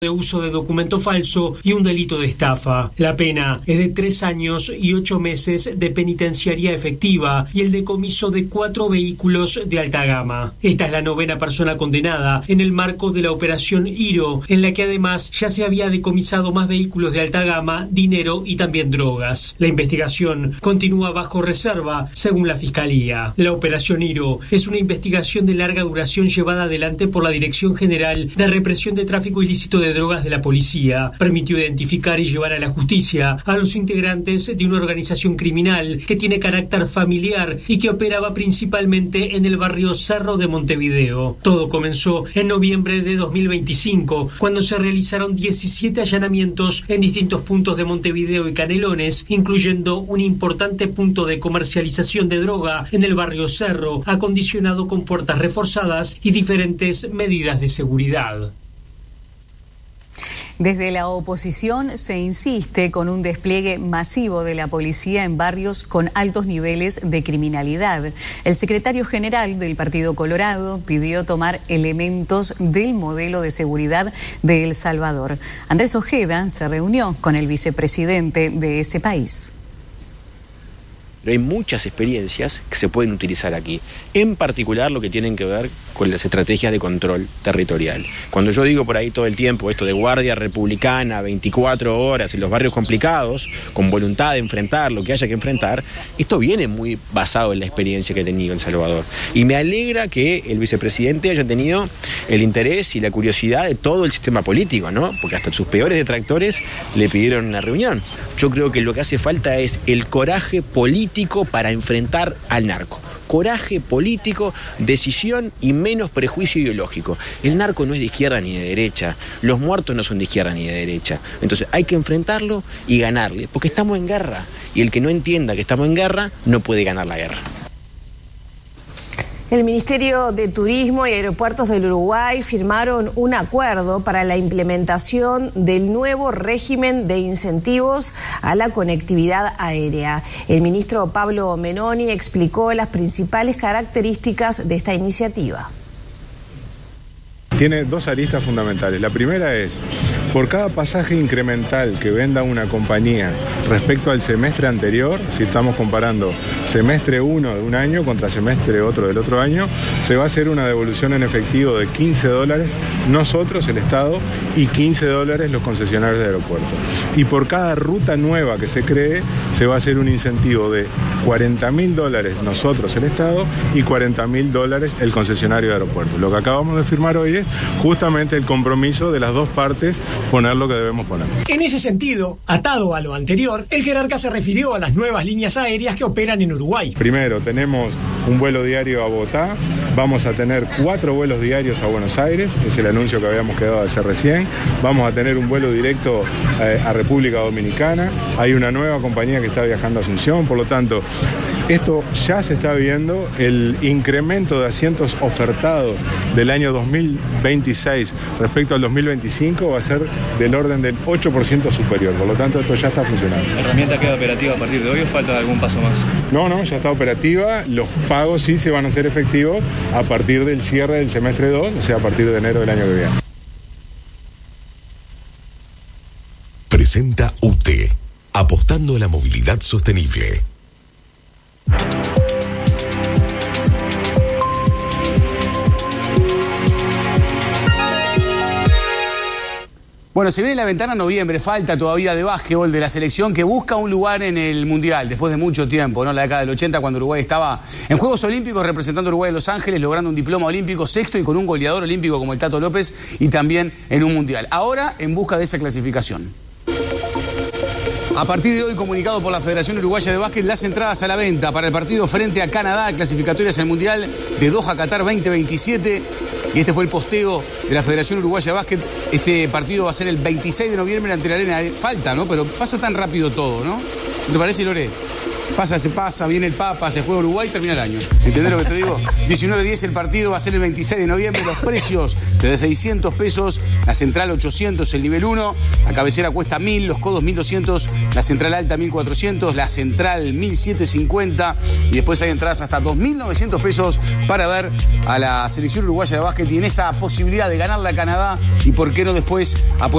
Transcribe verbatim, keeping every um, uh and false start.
de uso de documento falso y un delito de estafa. La pena es de tres años y ocho meses de penitenciaría efectiva y el decomiso de cuatro vehículos de alta gama. Esta es la novena persona condenada en el marco de la operación Hiro, en la que además ya se había decomisado más vehículos de alta gama, dinero y también drogas. La investigación continúa bajo reserva, según la Fiscalía. La operación Hiro es una investigación de larga duración llevada adelante por la Dirección General de Represión de Tráfico Ilícito de Drogas de la Policía. Permitió identificar y llevar a la justicia a los integrantes de una organización criminal que tiene carácter familiar y que operaba principalmente en el barrio Cerro de Montevideo. Todo comenzó en noviembre de dos mil veinticinco, cuando se realizaron diecisiete allanamientos en distintos puntos de Montevideo y Canelones, incluyendo un importante punto de comercialización de droga en el barrio Cerro, acondicionado con puertas reforzadas y diferentes medidas de seguridad. Desde la oposición se insiste con un despliegue masivo de la policía en barrios con altos niveles de criminalidad. El secretario general del Partido Colorado pidió tomar elementos del modelo de seguridad de El Salvador. Andrés Ojeda se reunió con el vicepresidente de ese país. Pero hay muchas experiencias que se pueden utilizar aquí, en particular lo que tienen que ver con las estrategias de control territorial. Cuando yo digo por ahí todo el tiempo esto de guardia republicana, veinticuatro horas en los barrios complicados, con voluntad de enfrentar lo que haya que enfrentar, esto viene muy basado en la experiencia que ha tenido El Salvador. Y me alegra que el vicepresidente haya tenido el interés y la curiosidad de todo el sistema político, ¿no? Porque hasta sus peores detractores le pidieron una reunión. Yo creo que lo que hace falta es el coraje político para enfrentar al narco. Coraje político, decisión y menos prejuicio ideológico. El narco no es de izquierda ni de derecha. Los muertos no son de izquierda ni de derecha. Entonces hay que enfrentarlo y ganarle, porque estamos en guerra. Y el que no entienda que estamos en guerra no puede ganar la guerra. El Ministerio de Turismo y Aeropuertos del Uruguay firmaron un acuerdo para la implementación del nuevo régimen de incentivos a la conectividad aérea. El ministro Pablo Menoni explicó las principales características de esta iniciativa. Tiene dos aristas fundamentales. La primera es, por cada pasaje incremental que venda una compañía respecto al semestre anterior, si estamos comparando semestre uno de un año contra semestre otro del otro año, se va a hacer una devolución en efectivo de quince dólares, nosotros, el Estado, y quince dólares los concesionarios de aeropuertos. Y por cada ruta nueva que se cree, se va a hacer un incentivo de cuarenta mil dólares nosotros, el Estado, y cuarenta mil dólares el concesionario de aeropuertos. Lo que acabamos de firmar hoy es justamente el compromiso de las dos partes, poner lo que debemos poner. En ese sentido, atado a lo anterior, el jerarca se refirió a las nuevas líneas aéreas que operan en Uruguay. Primero, tenemos un vuelo diario a Bogotá, vamos a tener cuatro vuelos diarios a Buenos Aires, es el anuncio que habíamos quedado de hacer recién, vamos a tener un vuelo directo eh, a República Dominicana, hay una nueva compañía que está viajando a Asunción, por lo tanto, esto ya se está viendo, el incremento de asientos ofertados del año dos mil veintiséis respecto al dos mil veinticinco va a ser del orden del ocho por ciento superior, por lo tanto esto ya está funcionando. ¿La herramienta queda operativa a partir de hoy o falta algún paso más? No, no, ya está operativa, los pagos sí se van a hacer efectivos a partir del cierre del semestre dos, o sea, a partir de enero del año que viene. Presenta U T E, apostando a la movilidad sostenible. Bueno, se viene la ventana noviembre, falta todavía de básquetbol de la selección que busca un lugar en el Mundial después de mucho tiempo, ¿no? La década del ochenta, cuando Uruguay estaba en Juegos Olímpicos representando a Uruguay en Los Ángeles, logrando un diploma olímpico sexto y con un goleador olímpico como el Tato López y también en un Mundial. Ahora en busca de esa clasificación. A partir de hoy, comunicado por la Federación Uruguaya de Básquet, las entradas a la venta para el partido frente a Canadá, clasificatorias en el Mundial de Doha, Qatar veinte veintisiete. Y este fue el posteo de la Federación Uruguaya de Básquet. Este partido va a ser el veintiséis de noviembre ante la Arena. Falta, ¿no? Pero pasa tan rápido todo, ¿no? ¿Te parece, Lore? Pasa, se pasa, viene el Papa, se juega Uruguay y termina el año. ¿Entendés lo que te digo? diecinueve diez el partido, va a ser el veintiséis de noviembre. Los precios desde seiscientos pesos, la central ochocientos, el nivel uno, la cabecera cuesta mil, los codos mil doscientos, la central alta mil cuatrocientos, la central mil setecientos cincuenta y después hay entradas hasta dos mil novecientos pesos para ver a la selección uruguaya de básquet y en esa posibilidad de ganarle a Canadá y por qué no después apoyar